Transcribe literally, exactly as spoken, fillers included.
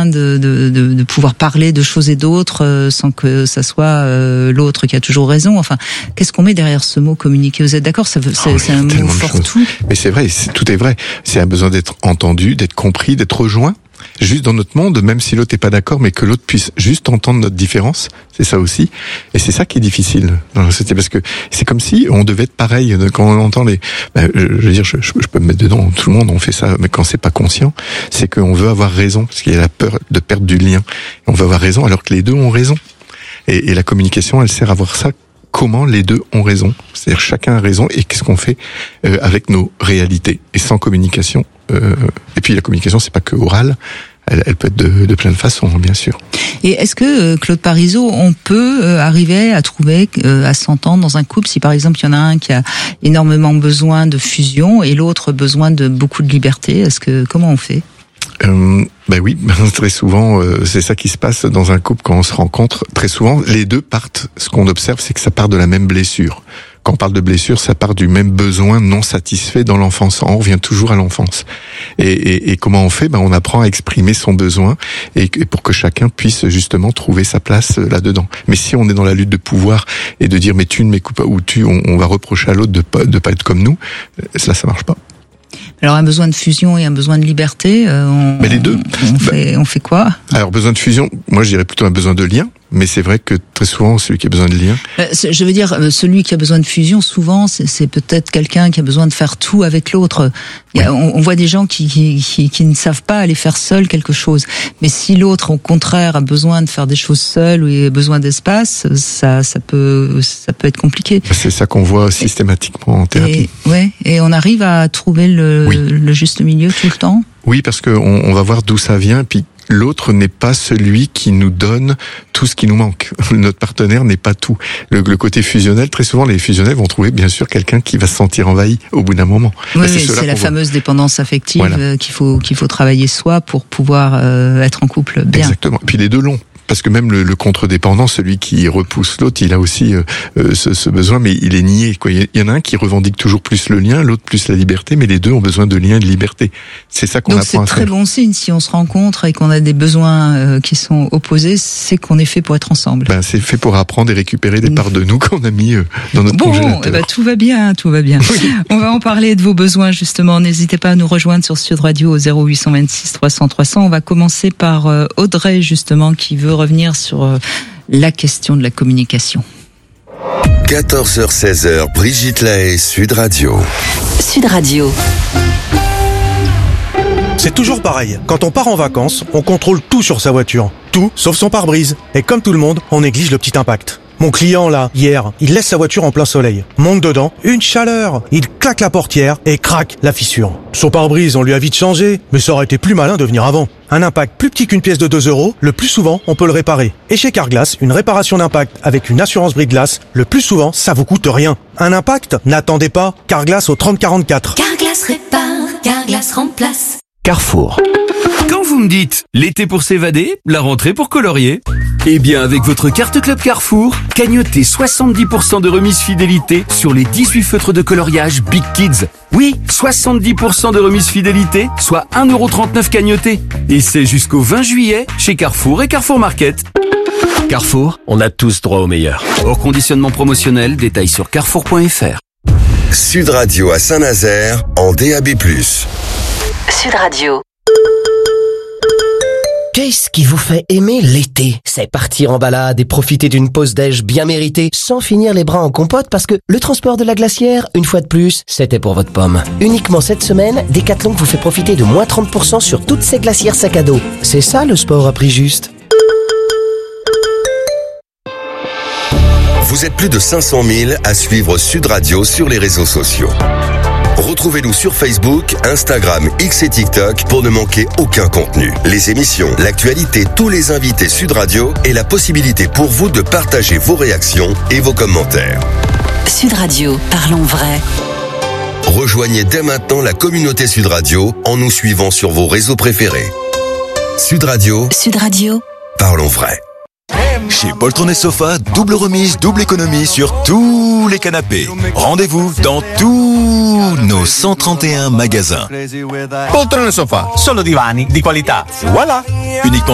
de, de, de, de pouvoir parler de choses et d'autres euh, sans que ça soit euh, l'autre qui a toujours raison. Enfin, qu'est-ce qu'on met derrière ce mot communiquer? Vous êtes d'accord? Ça veut, c'est, oh, c'est un mot fort-tout. Mais c'est vrai, c'est, tout est vrai. C'est un besoin d'être entendu, d'être compris, d'être rejoint. Juste dans notre monde, même si l'autre n'est pas d'accord, mais que l'autre puisse juste entendre notre différence, c'est ça aussi. Et c'est ça qui est difficile dans la société, parce que c'est comme si on devait être pareil. Quand on entend les, ben, je veux dire, je, je peux me mettre dedans. Tout le monde on fait ça, mais quand c'est pas conscient, c'est qu'on veut avoir raison, parce qu'il y a la peur de perdre du lien. On veut avoir raison, alors que les deux ont raison. Et, et la communication, elle sert à voir ça. Comment les deux ont raison, c'est-à-dire chacun a raison, et qu'est-ce qu'on fait euh, avec nos réalités. Et sans communication, euh, et puis la communication c'est pas que orale, elle, elle peut être de, de plein de façons, bien sûr. Et est-ce que, euh, Claude Parisot, on peut euh, arriver à trouver, euh, à s'entendre dans un couple, si par exemple il y en a un qui a énormément besoin de fusion et l'autre besoin de beaucoup de liberté, est-ce que, comment on fait? Euh, ben oui, très souvent, euh, c'est ça qui se passe dans un couple quand on se rencontre. Très souvent, les deux partent, ce qu'on observe, c'est que ça part de la même blessure. Quand on parle de blessure, ça part du même besoin non satisfait dans l'enfance. On revient toujours à l'enfance. Et, et, et comment on fait? Ben on apprend à exprimer son besoin, et, et pour que chacun puisse justement trouver sa place là-dedans. Mais si on est dans la lutte de pouvoir et de dire mais tu ne m'écoutes pas, ou tu, on, on va reprocher à l'autre de pas, de pas être comme nous, cela ça marche pas. Alors un besoin de fusion et un besoin de liberté, euh, on, mais les deux. On, on fait, on fait quoi? Alors besoin de fusion, moi je dirais plutôt un besoin de lien. Mais c'est vrai que très souvent, celui qui a besoin de lien... Je veux dire, celui qui a besoin de fusion, souvent, c'est, c'est peut-être quelqu'un qui a besoin de faire tout avec l'autre. Il y a, on, on voit des gens qui, qui, qui, qui ne savent pas aller faire seul quelque chose. Mais si l'autre, au contraire, a besoin de faire des choses seul ou a besoin d'espace, ça, ça peut, ça peut être compliqué. C'est ça qu'on voit systématiquement en thérapie. Et, ouais, et on arrive à trouver le, oui. le juste milieu tout le temps? Oui, parce qu'on on va voir d'où ça vient, puis l'autre n'est pas celui qui nous donne tout ce qui nous manque. Notre partenaire n'est pas tout. Le, le côté fusionnel, très souvent, les fusionnels vont trouver, bien sûr, quelqu'un qui va se sentir envahi au bout d'un moment. Oui, ben, c'est, c'est la fameuse voit. dépendance affective voilà. qu'il faut qu'il faut travailler soi pour pouvoir euh, être en couple bien. Exactement. Et puis les deux longs. Parce que même le, le contre-dépendant, celui qui repousse l'autre, il a aussi euh, ce, ce besoin, mais il est nié. Quoi. Il y en a un qui revendique toujours plus le lien, l'autre plus la liberté, mais les deux ont besoin de lien et de liberté. C'est ça qu'on Donc apprend à faire. Donc c'est très bon signe, si on se rencontre et qu'on a des besoins euh, qui sont opposés, c'est qu'on est fait pour être ensemble. Ben, c'est fait pour apprendre et récupérer des parts de nous qu'on a mis euh, dans notre bon, congélateur. Bon, eh ben, tout va bien, tout va bien. Oui. On va en parler de vos besoins, justement. N'hésitez pas à nous rejoindre sur Sud Radio au zéro huit cent vingt-six trois cents trois cents. On va commencer par euh, Audrey, justement, qui veut revenir sur euh, la question de la communication. quatorze heures seize heures, Brigitte Lahaye, Sud Radio. Sud Radio. C'est toujours pareil. Quand on part en vacances, on contrôle tout sur sa voiture. Tout, sauf son pare-brise. Et comme tout le monde, on néglige le petit impact. Mon client, là, hier, il laisse sa voiture en plein soleil. Monte dedans, une chaleur. Il claque la portière et craque la fissure. Son pare-brise, on lui a vite changé, mais ça aurait été plus malin de venir avant. Un impact plus petit qu'une pièce de deux euros, le plus souvent, on peut le réparer. Et chez Carglass, une réparation d'impact avec une assurance brise-glace, le plus souvent, ça vous coûte rien. Un impact? N'attendez pas. Carglass au trente quarante-quatre. Carglass répare, Carglass remplace. Carrefour. Quand vous me dites l'été pour s'évader, la rentrée pour colorier, eh bien avec votre carte Club Carrefour, cagnotez soixante-dix pour cent de remise fidélité sur les dix-huit feutres de coloriage Big Kids. Oui, soixante-dix pour cent de remise fidélité, soit un euro trente-neuf cagnoté. Et c'est jusqu'au vingt juillet chez Carrefour et Carrefour Market. Carrefour, on a tous droit au meilleur. Hors conditionnement promotionnel, détails sur carrefour point f r. Sud Radio à Saint-Nazaire en D A B plus. Sud Radio. Qu'est-ce qui vous fait aimer l'été? C'est partir en balade et profiter d'une pause déj bien méritée sans finir les bras en compote parce que le transport de la glacière, une fois de plus, c'était pour votre pomme. Uniquement cette semaine, Decathlon vous fait profiter de moins trente pour cent sur toutes ces glacières sac à dos. C'est ça le sport à prix juste. Vous êtes plus de cinq cent mille à suivre Sud Radio sur les réseaux sociaux. Retrouvez-nous sur Facebook, Instagram, X et TikTok pour ne manquer aucun contenu. Les émissions, l'actualité, tous les invités Sud Radio et la possibilité pour vous de partager vos réactions et vos commentaires. Sud Radio, parlons vrai. Rejoignez dès maintenant la communauté Sud Radio en nous suivant sur vos réseaux préférés. Sud Radio. Sud Radio. Parlons vrai. Chez Poltron et Sofa, double remise, double économie sur tous les canapés. Rendez-vous dans tous nos cent trente et un magasins. Poltron e Sofa, solo divani di qualità. Voilà. Uniquement